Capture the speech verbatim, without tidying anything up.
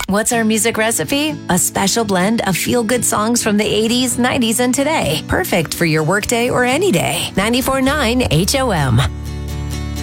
What's our music recipe? A special blend of feel-good songs from the eighties, nineties, and today. Perfect for your workday or any day. ninety-four point nine H O M.